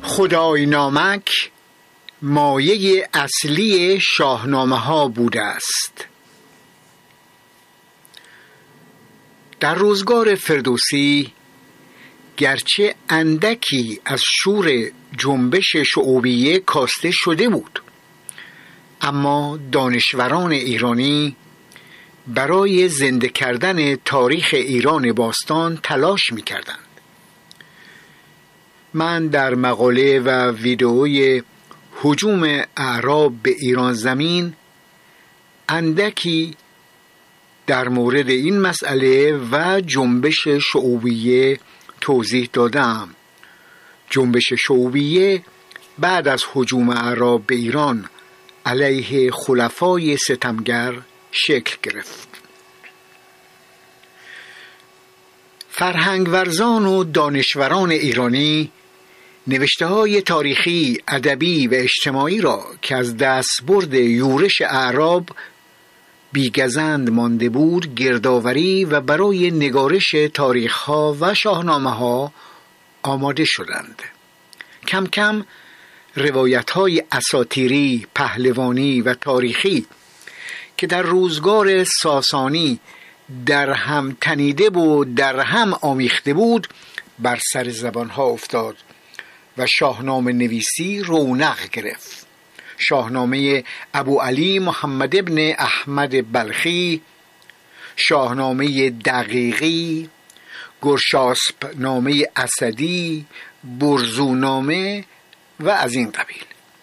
خدای نامک مایه اصلی شاهنامه ها بوده است. در روزگار فردوسی گرچه اندکی از شور جنبش شعوبیه کاسته شده بود، اما دانشوران ایرانی برای زنده کردن تاریخ ایران باستان تلاش می‌کردند. من در مقاله و ویدئوی هجوم اعراب به ایران زمین اندکی در مورد این مسئله و جنبش شعوبیه توضیح دادم. جنبش شعوبیه بعد از هجوم اعراب به ایران علیه خلفای ستمگر شکل گرفت. فرهنگورزان و دانشوران ایرانی نوشته‌های تاریخی، ادبی و اجتماعی را که از دستبرد یورش اعراب بیگزند مانده بود گردآوری و برای نگارش تاریخ‌ها و شاهنامه‌ها آماده شدند. کم کم روایت‌های اساطیری، پهلوانی و تاریخی که در روزگار ساسانی در هم تنیده بود، در هم آمیخته بود، بر سر زبان‌ها افتاد و شاهنامه نویسی رونق گرفت. شاهنامه ابوعلی محمد ابن احمد بلخی، شاهنامه دقیقی، گرشاسپ نامه اسدی، برزونامه و از این قبیل.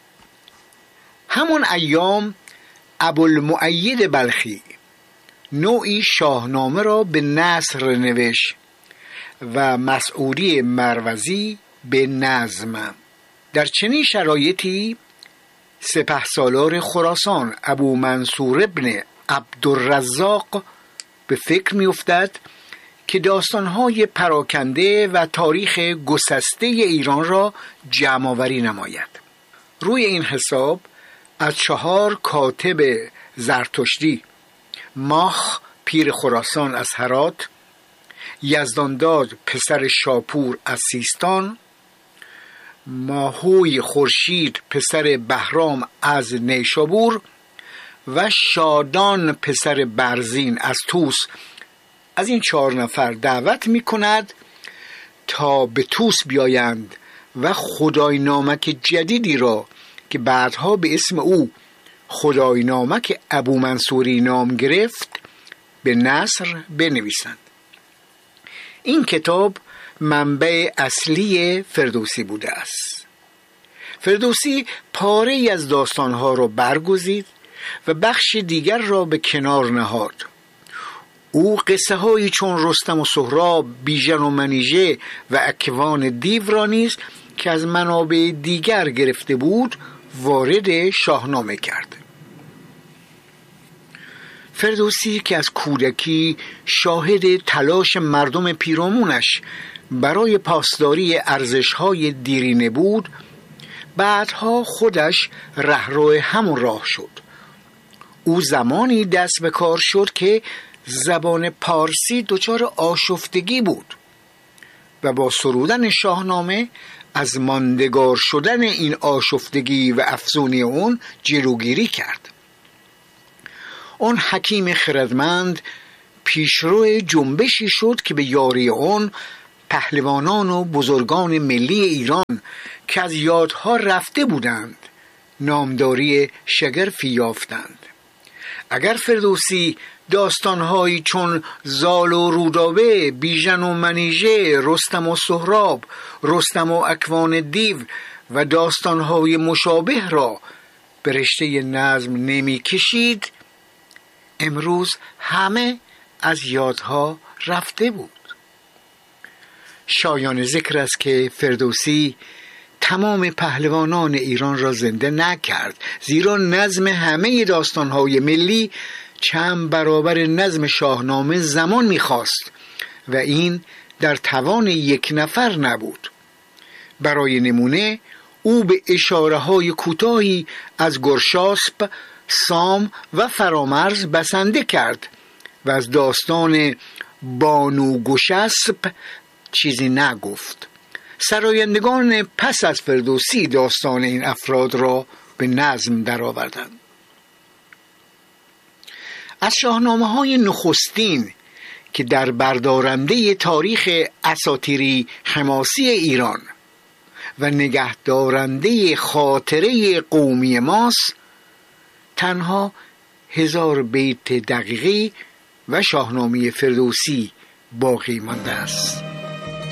همون ایام ابوالمؤید بلخی نوعی شاهنامه را به نثر نوشت و مسعودی مروزی به نظم. در چنین شرایطی سپهسالار خراسان ابو منصور ابن عبدالرزاق به فکر می افتد که داستانهای پراکنده و تاریخ گسسته ایران را جمع آوری نماید. روی این حساب از 4 کاتب زرتشتی، ماخ پیر خراسان از هرات، یزدانداد پسر شاپور از سیستان، ماهوی خورشید پسر بهرام از نیشابور و شادان پسر برزین از توس، از این 4 نفر دعوت می کند تا به توس بیایند و خدای نامک جدیدی را که بعدها به اسم او خدای نامک ابو منصوری نام گرفت به نثر بنویسند. این کتاب منبع اصلی فردوسی بوده است. فردوسی پاره‌ای از داستانها را برگزید و بخش دیگر را به کنار نهاد. او قصه هایی چون رستم و سهراب، بیژن و منیژه و اکوان دیو را نیز که از منابع دیگر گرفته بود وارد شاهنامه کرد. فردوسی که از کودکی شاهد تلاش مردم پیرامونش برای پاسداری ارزش‌های دیرینه بود، بعدها خودش رهرو همون راه شد. او زمانی دست به کار شد که زبان پارسی دچار آشفتگی بود و با سرودن شاهنامه از ماندگار شدن این آشفتگی و افزونی اون جلوگیری کرد. اون حکیم خردمند پیشرو جنبشی شد که به یاری اون پهلوانان و بزرگان ملی ایران که از یادها رفته بودند نامداری شگرفی یافتند. اگر فردوسی داستانهایی چون زال و رودابه، بیژن و منیژه، رستم و سهراب، رستم و اکوان دیو و داستانهای مشابه را به رشته نظم نمی کشید، امروز همه از یادها رفته بود. شایان ذکر است که فردوسی تمام پهلوانان ایران را زنده نکرد، زیرا نظم همه داستانهای ملی چند برابر نظم شاهنامه زمان می‌خواست و این در توان یک نفر نبود. برای نمونه او به اشاره‌های کوتاهی از گرشاسپ، سام و فرامرز بسنده کرد و از داستان بانو گشسپ چیزی نگفت. سرایندگان پس از فردوسی داستان این افراد را به نظم درآوردند. از شاهنامه‌های نخستین که در بردارنده تاریخ اساطیری حماسی ایران و نگهدارنده خاطره قومی ماست، تنها 1000 بیت دقیقی و شاهنامه فردوسی باقی مانده است.